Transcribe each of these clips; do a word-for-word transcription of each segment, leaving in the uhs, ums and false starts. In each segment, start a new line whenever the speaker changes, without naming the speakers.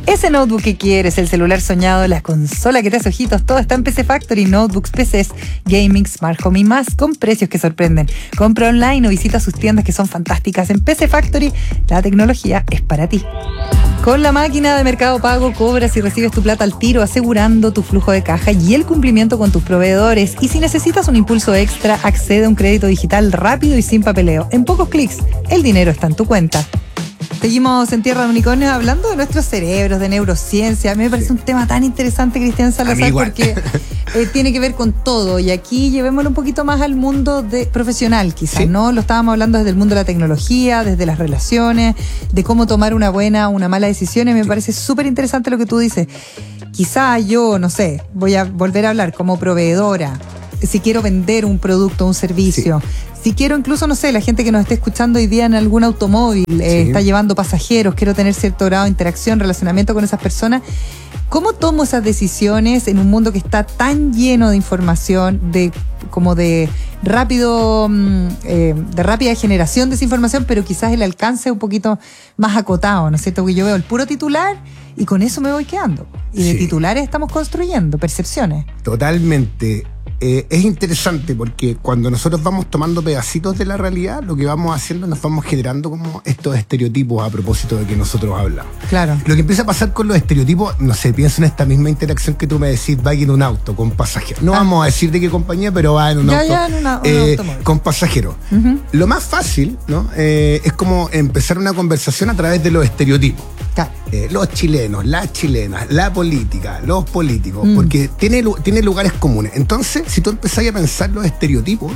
Ese notebook que quieres, el celular soñado, la consola que te hace ojitos, todo está en P C Factory. Notebooks, P Cs, gaming, smart home y más, con precios que sorprenden. Compra online o visita sus tiendas que son fantásticas. En P C Factory, la tecnología es para ti. Con la máquina de Mercado Pago cobras y recibes tu plata al tiro, asegurando tu flujo de caja y el cumplimiento con tus proveedores. Y si necesitas un impulso extra, accede a un crédito digital rápido y sin papeleo. En pocos clics, el dinero está en tu cuenta. Seguimos en Tierra de Unicornios hablando de nuestros cerebros, de neurociencia. A mí me parece sí. un tema tan interesante, Cristian Salazar, porque eh, tiene que ver con todo. Y aquí llevémoslo un poquito más al mundo de, profesional, quizás, sí. ¿no? Lo estábamos hablando desde el mundo de la tecnología, desde las relaciones, de cómo tomar una buena o una mala decisión. Y me sí. parece súper interesante lo que tú dices. Quizá yo, no sé, voy a volver a hablar como proveedora. Si quiero vender un producto o un servicio, sí. si quiero incluso, no sé, la gente que nos esté escuchando hoy día en algún automóvil, sí. eh, está llevando pasajeros, quiero tener cierto grado de interacción, relacionamiento con esas personas, ¿cómo tomo esas decisiones en un mundo que está tan lleno de información, de como de rápido, eh, de rápida generación de esa información, pero quizás el alcance un poquito más acotado, ¿no es cierto? Porque yo veo el puro titular y con eso me voy quedando. Y de sí. titulares estamos construyendo percepciones.
Totalmente. Eh, es interesante porque cuando nosotros vamos tomando pedacitos de la realidad, lo que vamos haciendo, nos vamos generando como estos estereotipos a propósito de que nosotros hablamos.
Claro.
Lo que empieza a pasar con los estereotipos, no sé, pienso en esta misma interacción que tú me decís, va en un auto con pasajeros. No ah. vamos a decir de qué compañía, pero va en un
ya,
auto
ya, en una,
eh,
un
con pasajeros. Uh-huh. Lo más fácil, ¿no? Eh, es como empezar una conversación a través de los estereotipos.
Claro.
Eh, los chilenos, las chilenas, la política, los políticos,
mm.
porque tiene, tiene lugares comunes. Entonces, si tú empezás a pensar los estereotipos,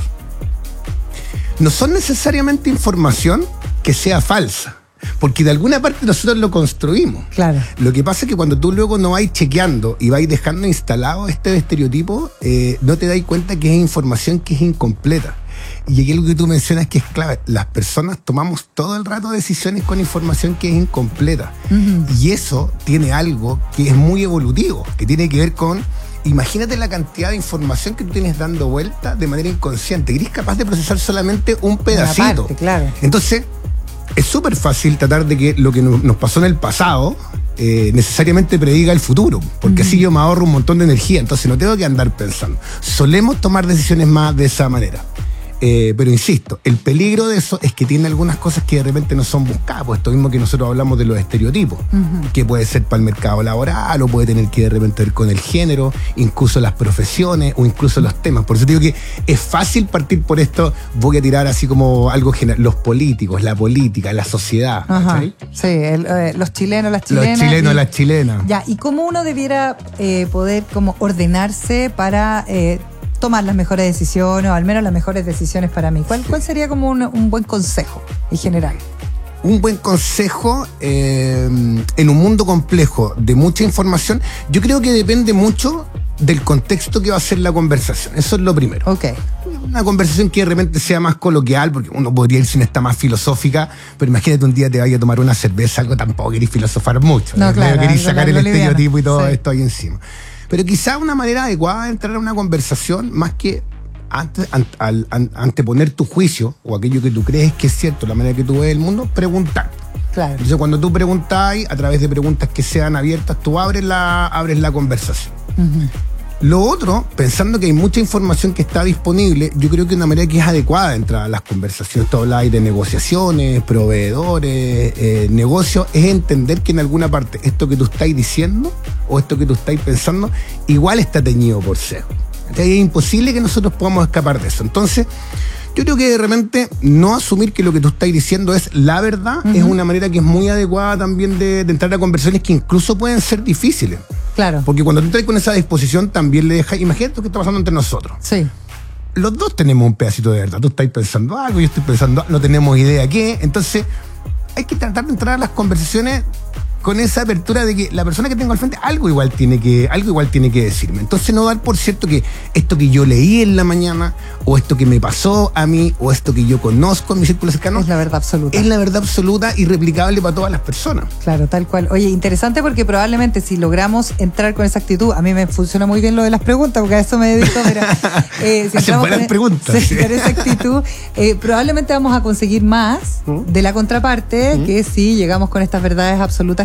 no son necesariamente información que sea falsa, porque de alguna parte nosotros lo construimos.
Claro.
Lo que pasa es que cuando tú luego no vais chequeando y vais dejando instalado este estereotipo, eh, no te das cuenta que es información que es incompleta. Y aquí lo que tú mencionas que es clave, las personas tomamos todo el rato decisiones con información que es incompleta. Uh-huh. Y eso tiene algo que es muy evolutivo, que tiene que ver con, imagínate la cantidad de información que tú tienes dando vuelta de manera inconsciente, que eres capaz de procesar solamente un pedacito.
Una parte, claro.
Entonces, es súper fácil tratar de que lo que nos pasó en el pasado eh, necesariamente prediga el futuro, porque uh-huh. así yo me ahorro un montón de energía, entonces no tengo que andar pensando. Solemos tomar decisiones más de esa manera. Eh, pero insisto, el peligro de eso es que tiene algunas cosas que de repente no son buscadas, pues esto mismo que nosotros hablamos de los estereotipos, uh-huh. que puede ser para el mercado laboral o puede tener que de repente ver con el género, incluso las profesiones o incluso los temas. Por eso digo que es fácil partir por esto, voy a tirar así como algo general, los políticos, la política, la sociedad.
¿Okay? Sí, el, eh, los chilenos, las chilenas.
Los chilenos,
y,
las chilenas.
Ya, ¿y cómo uno debiera eh, poder como ordenarse para Eh, tomar las mejores decisiones, o al menos las mejores decisiones para mí? ¿Cuál, sí. cuál sería como un, un buen consejo en general?
Un buen consejo eh, en un mundo complejo de mucha información, yo creo que depende mucho del contexto que va a ser la conversación. Eso es lo primero.
Okay.
Una conversación que de repente sea más coloquial, porque uno podría ir sin esta más filosófica, pero imagínate un día te vaya a tomar una cerveza, algo tampoco querís filosofar mucho.
No, claro,
querís sacar el estereotipo y todo
sí.
esto ahí encima. Pero quizá una manera adecuada de entrar a una conversación, más que ante, an, al, an, anteponer tu juicio o aquello que tú crees que es cierto, la manera que tú ves el mundo, preguntar.
Claro.
Entonces cuando tú preguntas, a través de preguntas que sean abiertas, tú abres la, abres la conversación. Uh-huh. Lo otro, pensando que hay mucha información que está disponible, yo creo que una manera que es adecuada de entrar a las conversaciones, tú hablas de negociaciones, proveedores, eh, negocios, es entender que en alguna parte esto que tú estáis diciendo o esto que tú estáis pensando, igual está teñido por sesgo. Es imposible que nosotros podamos escapar de eso. Entonces, yo creo que de repente no asumir que lo que tú estás diciendo es la verdad, uh-huh. es una manera que es muy adecuada también de, de entrar a conversaciones que incluso pueden ser difíciles.
Claro.
Porque cuando tú entras con esa disposición también le dejas, imagínate lo que está pasando entre nosotros.
Sí.
Los dos tenemos un pedacito de verdad. Tú estás pensando algo, yo estoy pensando algo, no tenemos idea qué. Entonces, hay que tratar de entrar a las conversaciones con esa apertura de que la persona que tengo al frente algo igual tiene que, algo igual tiene que decirme. Entonces no dar por cierto que esto que yo leí en la mañana, o esto que me pasó a mí, o esto que yo conozco en mi círculo cercano,
es la verdad absoluta.
Es la verdad absoluta y replicable para todas las personas.
Claro, tal cual. Oye, interesante porque probablemente si logramos entrar con esa actitud, a mí me funciona muy bien lo de las preguntas, porque a eso me dedico, mira, eh, si
hacen buenas
con,
preguntas.
Sí, con esa actitud, eh, probablemente vamos a conseguir más ¿Mm? de la contraparte, ¿Mm? que si llegamos con estas verdades absolutas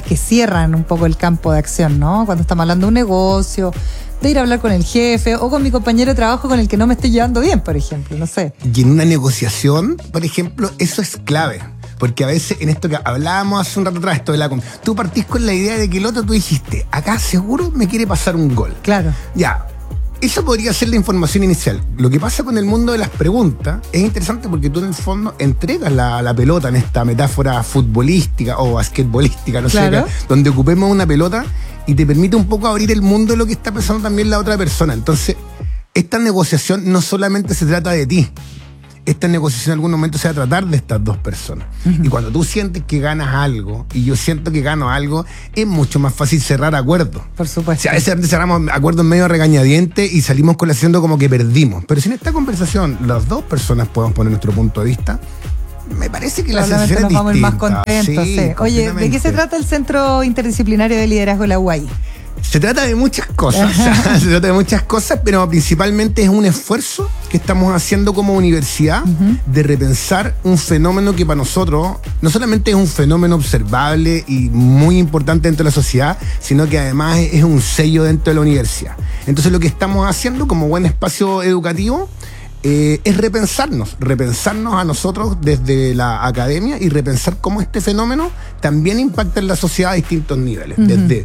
que cierran un poco el campo de acción, ¿no? Cuando estamos hablando de un negocio, de ir a hablar con el jefe o con mi compañero de trabajo con el que no me estoy llevando bien, por ejemplo, no sé.
Y en una negociación, por ejemplo, eso es clave. Porque a veces en esto que hablábamos hace un rato atrás, esto de la tú partís con la idea de que el otro, tú dijiste, acá seguro me quiere pasar un gol.
Claro.
Ya. Eso podría ser la información inicial. Lo que pasa con el mundo de las preguntas es interesante porque tú en el fondo entregas la, la pelota en esta metáfora futbolística o basquetbolística, no
claro.
sé, donde ocupemos una pelota y te permite un poco abrir el mundo de lo que está pensando también la otra persona. Entonces, esta negociación no solamente se trata de ti. Esta negociación en algún momento se va a tratar de estas dos personas. Uh-huh. Y cuando tú sientes que ganas algo y yo siento que gano algo, es mucho más fácil cerrar acuerdos.
Por supuesto.
O sea, a veces cerramos acuerdos medio regañadientes y salimos con la siendo como que perdimos. Pero si en esta conversación las dos personas podemos poner nuestro punto de vista, me parece que la sensación es distinta.
Más contentos, sí, sí. Oye, ¿de qué se trata el Centro Interdisciplinario de Liderazgo de la U A I?
Se trata de muchas cosas, o sea, se trata de muchas cosas, pero principalmente es un esfuerzo que estamos haciendo como universidad uh-huh. de repensar un fenómeno que para nosotros no solamente es un fenómeno observable y muy importante dentro de la sociedad, sino que además es un sello dentro de la universidad. Entonces lo que estamos haciendo como buen espacio educativo eh, es repensarnos, repensarnos a nosotros desde la academia y repensar cómo este fenómeno también impacta en la sociedad a distintos niveles, uh-huh. desde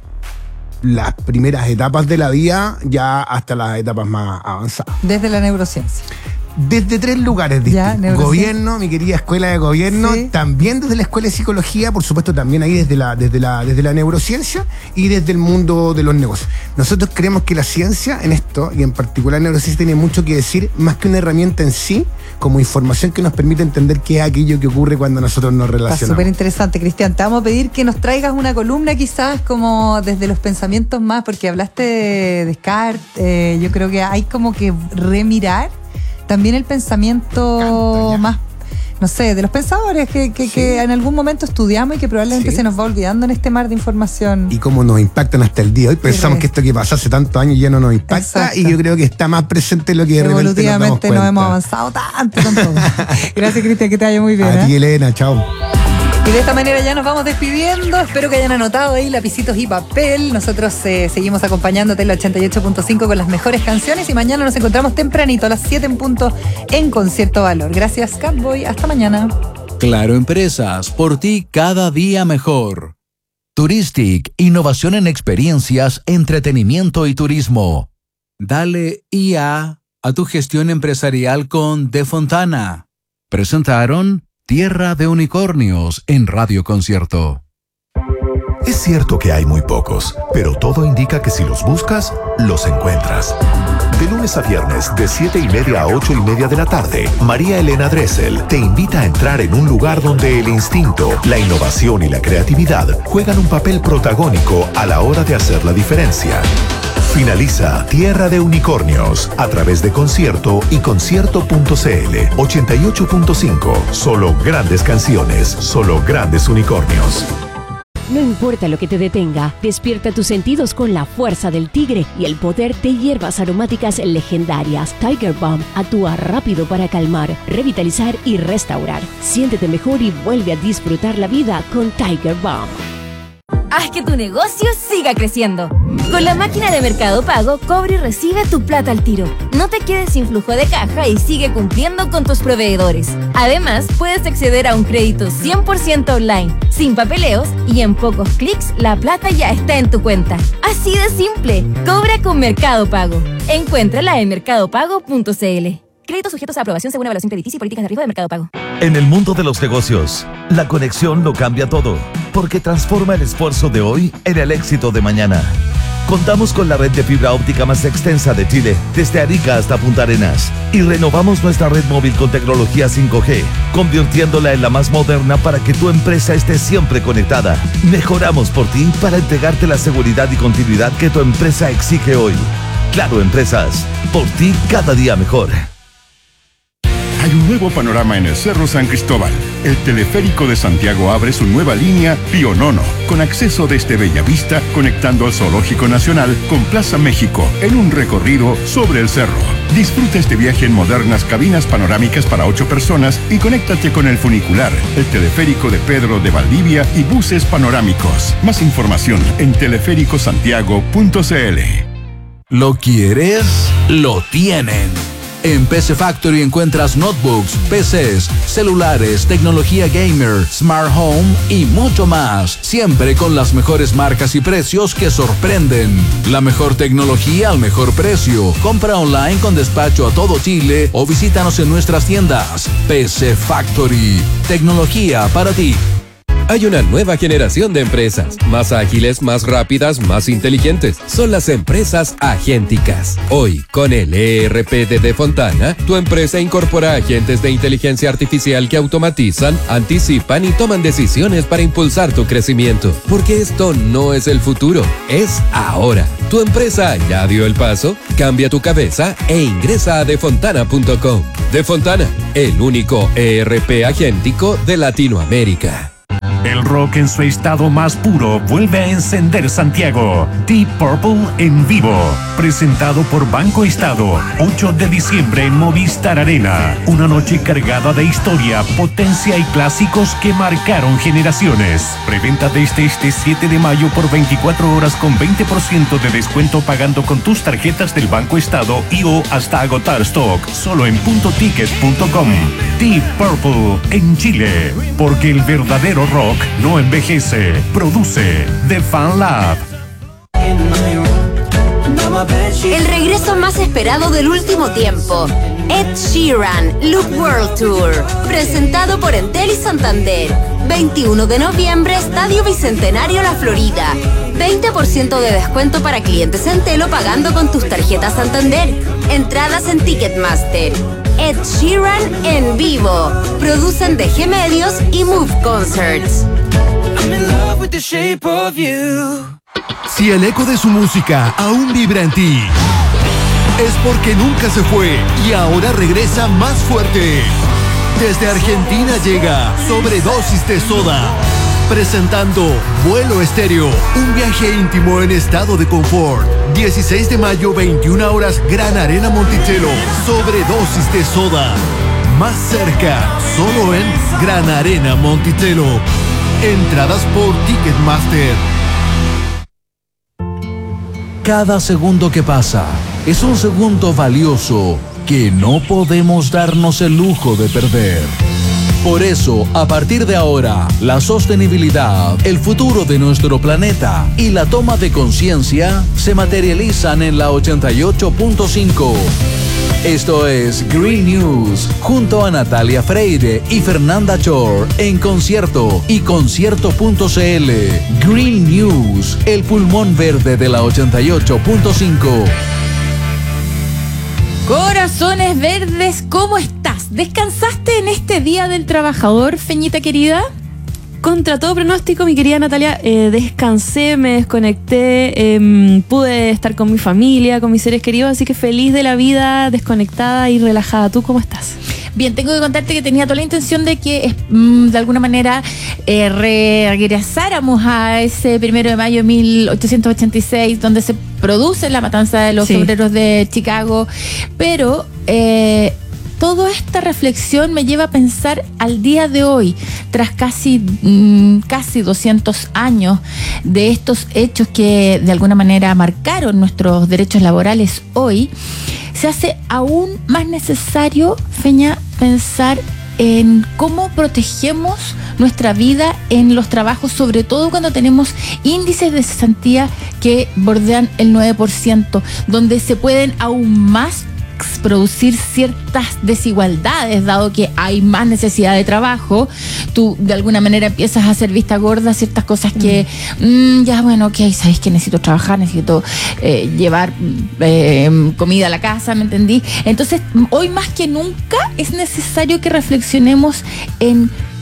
las primeras etapas de la vida ya hasta las etapas más avanzadas.
Desde la neurociencia.
Desde tres lugares distintos. Gobierno, mi querida escuela de gobierno, sí. También desde la escuela de psicología, por supuesto también ahí desde la, desde la, desde la neurociencia y desde el mundo de los negocios. Nosotros creemos que la ciencia en esto, y en particular la neurociencia, tiene mucho que decir, más que una herramienta en sí, como información que nos permite entender qué es aquello que ocurre cuando nosotros nos relacionamos.
Está súper interesante, Cristian. Te vamos a pedir que nos traigas una columna quizás como desde los pensamientos más, porque hablaste de Descartes, eh, yo creo que hay como que remirar también el pensamiento Canta, más, no sé, de los pensadores que, que, sí. que en algún momento estudiamos y que probablemente sí. se nos va olvidando en este mar de información.
Y cómo nos impactan hasta el día. Hoy pensamos que esto que pasó hace tantos años ya no nos impacta. Exacto. Y yo creo que está más presente de lo que de repente nos damos cuenta.
Evolutivamente no hemos avanzado tanto con todo. Gracias, Cristian, que te vaya muy bien.
A
¿eh?
ti, Elena, chao.
Y de esta manera ya nos vamos despidiendo. Espero que hayan anotado ahí lapicitos y papel. Nosotros eh, seguimos acompañándote en la ochenta y ocho punto cinco con las mejores canciones y mañana nos encontramos tempranito a las siete en punto en Concierto Valor. Gracias, Catboy. Hasta mañana.
Claro Empresas, por ti cada día mejor. Turistic, innovación en experiencias, entretenimiento y turismo. Dale I A a tu gestión empresarial con De Fontana. Presentaron Tierra de Unicornios en Radio Concierto.
Es cierto que hay muy pocos, pero todo indica que si los buscas, los encuentras. De lunes a viernes, de siete y media a ocho y media de la tarde, María Elena Dressel te invita a entrar en un lugar donde el instinto, la innovación y la creatividad juegan un papel protagónico a la hora de hacer la diferencia. Finaliza Tierra de Unicornios a través de Concierto y concierto punto c l. ochenta y ocho punto cinco. Solo grandes canciones, solo grandes unicornios.
No importa lo que te detenga, despierta tus sentidos con la fuerza del tigre y el poder de hierbas aromáticas legendarias. Tiger Balm actúa rápido para calmar, revitalizar y restaurar. Siéntete mejor y vuelve a disfrutar la vida con Tiger Balm.
Haz que tu negocio siga creciendo. Con la máquina de Mercado Pago, cobra y recibe tu plata al tiro. No te quedes sin flujo de caja y sigue cumpliendo con tus proveedores. Además, puedes acceder a un crédito cien por ciento online, sin papeleos y en pocos clics la plata ya está en tu cuenta. Así de simple. Cobra con Mercado Pago. Encuéntrala en mercado pago punto c l. Créditos sujetos a aprobación según evaluación crediticia y políticas de riesgo de Mercado Pago.
En el mundo de los negocios, la conexión lo cambia todo, porque transforma el esfuerzo de hoy en el éxito de mañana. Contamos con la red de fibra óptica más extensa de Chile, desde Arica hasta Punta Arenas, y renovamos nuestra red móvil con tecnología cinco G, convirtiéndola en la más moderna para que tu empresa esté siempre conectada. Mejoramos por ti para entregarte la seguridad y continuidad que tu empresa exige hoy. Claro Empresas, por ti cada día mejor.
Hay un nuevo panorama en el Cerro San Cristóbal. El teleférico de Santiago abre su nueva línea Pío Nono, con acceso desde Bellavista, conectando al Zoológico Nacional con Plaza México, en un recorrido sobre el cerro. Disfruta este viaje en modernas cabinas panorámicas para ocho personas y conéctate con el funicular, el teleférico de Pedro de Valdivia y buses panorámicos. Más información en teleférico santiago punto c l.
¿Lo quieres? Lo tienen. En P C Factory encuentras notebooks, P Cs, celulares, tecnología gamer, smart home y mucho más. Siempre con las mejores marcas y precios que sorprenden. La mejor tecnología al mejor precio. Compra online con despacho a todo Chile o visítanos en nuestras tiendas. P C Factory. Tecnología para ti.
Hay una nueva generación de empresas, más ágiles, más rápidas, más inteligentes. Son las empresas agénticas. Hoy, con el E R P de Defontana, tu empresa incorpora agentes de inteligencia artificial que automatizan, anticipan y toman decisiones para impulsar tu crecimiento. Porque esto no es el futuro, es ahora. ¿Tu empresa ya dio el paso? Cambia tu cabeza e ingresa a defontana punto com. Defontana, el único E R P agéntico de Latinoamérica.
El rock en su estado más puro vuelve a encender Santiago. Deep Purple en vivo. Presentado por Banco Estado. ocho de diciembre en Movistar Arena. Una noche cargada de historia, potencia y clásicos que marcaron generaciones. Preventa desde este siete de mayo por veinticuatro horas con veinte por ciento de descuento pagando con tus tarjetas del Banco Estado y o hasta agotar stock. Solo en punto ticket punto com. Deep Purple en Chile. Porque el verdadero rock no envejece. Produce The Fan Lab.
El regreso más esperado del último tiempo. Ed Sheeran Loop World Tour. Presentado por Entel y Santander. veintiuno de noviembre, Estadio Bicentenario La Florida. veinte por ciento de descuento para clientes Entel o pagando con tus tarjetas Santander. Entradas en Ticketmaster. Ed Sheeran en vivo. Producen D G Medios y Move Concerts.
Si el eco de su música aún vibra en ti, es porque nunca se fue y ahora regresa más fuerte. Desde Argentina llega Sobredosis de Soda, presentando Vuelo Estéreo, un viaje íntimo en estado de confort. dieciséis de mayo, veintiuna horas, Gran Arena Monticello. Sobredosis de Soda, más cerca, solo en Gran Arena Monticello. Entradas por Ticketmaster.
Cada segundo que pasa es un segundo valioso que no podemos darnos el lujo de perder. Por eso, a partir de ahora, la sostenibilidad, el futuro de nuestro planeta y la toma de conciencia se materializan en la ochenta y ocho punto cinco. Esto es Green News, junto a Natalia Freire y Fernanda Chor, en concierto y concierto punto c l. Green News, el pulmón verde de la ochenta y ocho punto cinco.
Corazones verdes, ¿cómo estás? ¿Descansaste en este Día del Trabajador, Feñita querida?
Contra todo pronóstico, mi querida Natalia, eh, descansé, me desconecté, eh, pude estar con mi familia, con mis seres queridos, así que feliz de la vida, desconectada y relajada. ¿Tú cómo estás?
Bien, tengo que contarte que tenía toda la intención de que mm, de alguna manera eh, regresáramos a ese primero de mayo de mil ochocientos ochenta y seis, donde se produce la matanza de los sí. obreros de Chicago, pero eh, toda esta reflexión me lleva a pensar al día de hoy, tras casi, mmm, casi doscientos años de estos hechos que de alguna manera marcaron nuestros derechos laborales hoy, se hace aún más necesario, Feña, pensar en cómo protegemos nuestra vida en los trabajos, sobre todo cuando tenemos índices de cesantía que bordean el nueve por ciento, donde se pueden aún más producir ciertas desigualdades, dado que hay más necesidad de trabajo. Tú de alguna manera empiezas a hacer vista gorda ciertas cosas que mm. mmm, ya bueno, ok, sabéis que necesito trabajar, necesito eh, llevar eh, comida a la casa, ¿me entendí? Entonces hoy más que nunca es necesario que reflexionemos en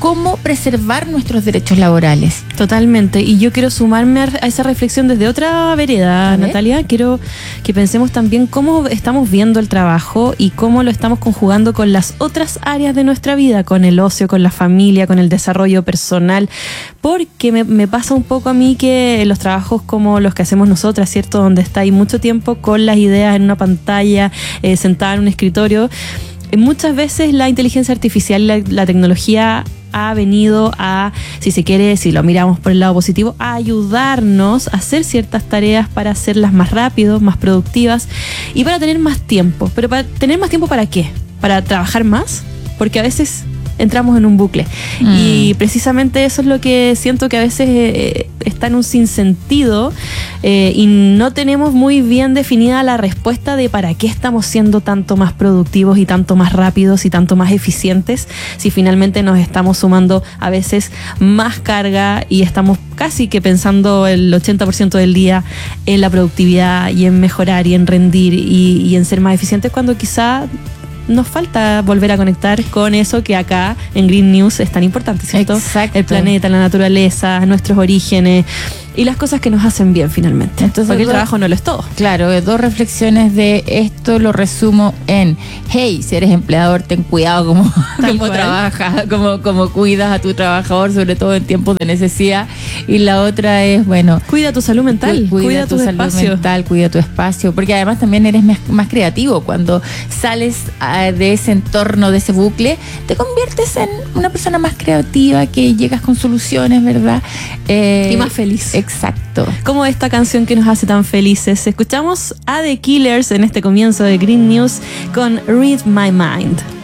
cómo preservar nuestros derechos laborales.
Totalmente. Y yo quiero sumarme a esa reflexión desde otra vereda, Natalia. Quiero que pensemos también cómo estamos viendo el trabajo y cómo lo estamos conjugando con las otras áreas de nuestra vida, con el ocio, con la familia, con el desarrollo personal. Porque me, me pasa un poco a mí que los trabajos como los que hacemos nosotras, ¿cierto? Donde está ahí mucho tiempo con las ideas en una pantalla, eh, sentada en un escritorio. Muchas veces la inteligencia artificial, la, la tecnología ha venido a, si se quiere, si lo miramos por el lado positivo, a ayudarnos a hacer ciertas tareas para hacerlas más rápido, más productivas y para tener más tiempo. ¿Pero para tener más tiempo para qué? ¿Para trabajar más? Porque a veces entramos en un bucle. Mm. Y precisamente eso es lo que siento que a veces eh, está en un sinsentido eh, y no tenemos muy bien definida la respuesta de para qué estamos siendo tanto más productivos y tanto más rápidos y tanto más eficientes si finalmente nos estamos sumando a veces más carga y estamos casi que pensando el ochenta por ciento del día en la productividad y en mejorar y en rendir y, y en ser más eficientes cuando quizá nos falta volver a conectar con eso que acá en Green News es tan importante, ¿cierto?
Exacto.
El planeta, la naturaleza, nuestros orígenes y las cosas que nos hacen bien finalmente.
Entonces,
porque el
dos,
trabajo no lo es todo.
Claro, dos reflexiones de esto lo resumo en: hey, si eres empleador, ten cuidado cómo, cómo trabajas, cómo, cómo cuidas a tu trabajador, sobre todo en tiempos de necesidad. Y la otra es, bueno,
cuida tu salud mental,
cu- cuida,
cuida
tu,
tu
salud
espacio.
mental, cuida tu espacio, porque además también eres más, más creativo cuando sales uh, de ese entorno, de ese bucle, te conviertes en una persona más creativa, que llegas con soluciones, ¿verdad?
Eh, y más feliz.
Exacto.
Como esta canción que nos hace tan felices. Escuchamos a The Killers en este comienzo de Green News con Read My Mind.